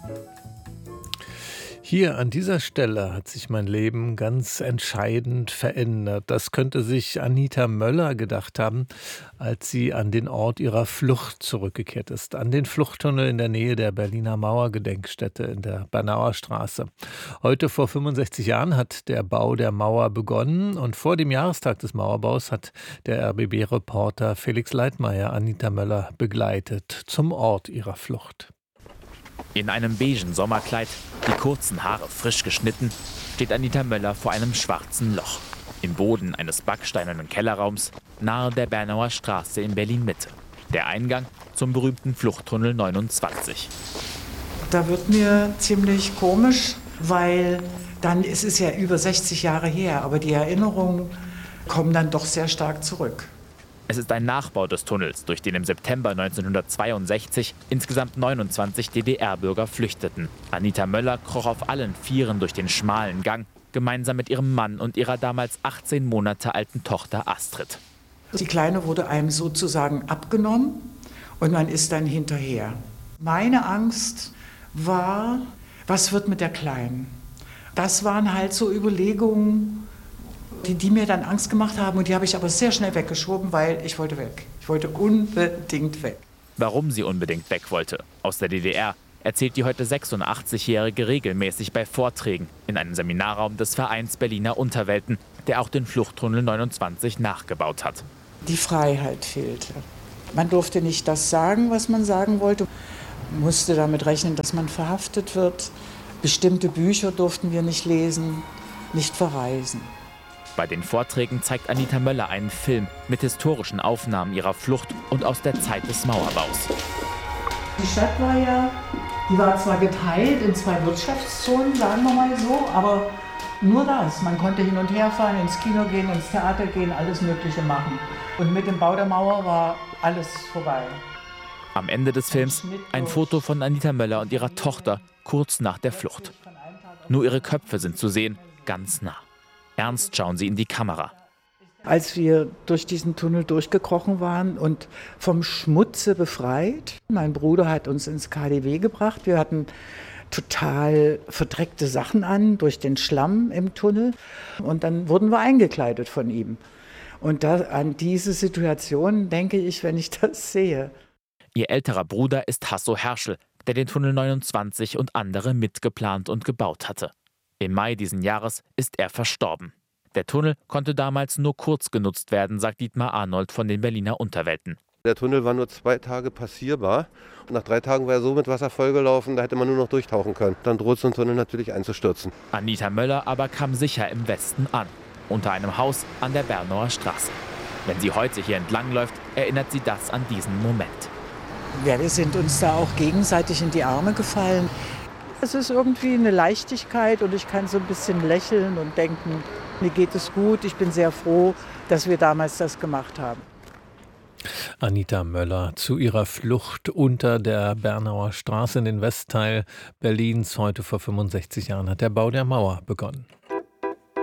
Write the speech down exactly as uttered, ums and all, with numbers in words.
Hier an dieser Stelle hat sich mein Leben ganz entscheidend verändert. Das könnte sich Anita Möller gedacht haben, als sie an den Ort ihrer Flucht zurückgekehrt ist, an den Fluchttunnel in der Nähe der Berliner Mauergedenkstätte in der Bernauer Straße. Heute vor fünfundsechzig Jahren hat der Bau der Mauer begonnen und vor dem Jahrestag des Mauerbaus hat der R B B-Reporter Felix Leitmayr Anita Möller begleitet zum Ort ihrer Flucht. In einem beigen Sommerkleid, die kurzen Haare frisch geschnitten, steht Anita Möller vor einem schwarzen Loch. Im Boden eines backsteinernen Kellerraums nahe der Bernauer Straße in Berlin-Mitte. Der Eingang zum berühmten Fluchttunnel neunundzwanzig. Da wird mir ziemlich komisch, weil dann ist es ja über sechzig Jahre her, aber die Erinnerungen kommen dann doch sehr stark zurück. Es ist ein Nachbau des Tunnels, durch den im September neunzehnhundertzweiundsechzig insgesamt neunundzwanzig D D R-Bürger flüchteten. Anita Möller kroch auf allen Vieren durch den schmalen Gang, gemeinsam mit ihrem Mann und ihrer damals achtzehn Monate alten Tochter Astrid. Die Kleine wurde einem sozusagen abgenommen und man ist dann hinterher. Meine Angst war, was wird mit der Kleinen? Das waren halt so Überlegungen, Die, die mir dann Angst gemacht haben, und die habe ich aber sehr schnell weggeschoben, weil ich wollte weg. Ich wollte unbedingt weg. Warum sie unbedingt weg wollte aus der D D R, erzählt die heute sechsundachtzigjährige regelmäßig bei Vorträgen in einem Seminarraum des Vereins Berliner Unterwelten, der auch den Fluchttunnel neunundzwanzig nachgebaut hat. Die Freiheit fehlte. Man durfte nicht das sagen, was man sagen wollte. Man musste damit rechnen, dass man verhaftet wird. Bestimmte Bücher durften wir nicht lesen, nicht verreisen. Bei den Vorträgen zeigt Anita Möller einen Film mit historischen Aufnahmen ihrer Flucht und aus der Zeit des Mauerbaus. Die Stadt war ja, die war zwar geteilt in zwei Wirtschaftszonen, sagen wir mal so, aber nur das. Man konnte hin und her fahren, ins Kino gehen, ins Theater gehen, alles Mögliche machen. Und mit dem Bau der Mauer war alles vorbei. Am Ende des Films ein Foto von Anita Möller und ihrer Tochter kurz nach der Flucht. Nur ihre Köpfe sind zu sehen, ganz nah. Ernst schauen sie in die Kamera. Als wir durch diesen Tunnel durchgekrochen waren und vom Schmutze befreit, mein Bruder hat uns ins K D W gebracht. Wir hatten total verdreckte Sachen an durch den Schlamm im Tunnel. Und dann wurden wir eingekleidet von ihm. Und da, an diese Situation denke ich, wenn ich das sehe. Ihr älterer Bruder ist Hasso Herschel, der den Tunnel neunundzwanzig und andere mitgeplant und gebaut hatte. Im Mai diesen Jahres ist er verstorben. Der Tunnel konnte damals nur kurz genutzt werden, sagt Dietmar Arnold von den Berliner Unterwelten. Der Tunnel war nur zwei Tage passierbar. Und nach drei Tagen war er so mit Wasser vollgelaufen, da hätte man nur noch durchtauchen können. Dann droht so ein Tunnel natürlich einzustürzen. Anita Möller aber kam sicher im Westen an, unter einem Haus an der Bernauer Straße. Wenn sie heute hier entlangläuft, erinnert sie das an diesen Moment. Ja, wir sind uns da auch gegenseitig in die Arme gefallen. Es ist irgendwie eine Leichtigkeit und ich kann so ein bisschen lächeln und denken, mir geht es gut, ich bin sehr froh, dass wir damals das gemacht haben. Anita Möller zu ihrer Flucht unter der Bernauer Straße in den Westteil Berlins. Heute vor fünfundsechzig Jahren hat der Bau der Mauer begonnen.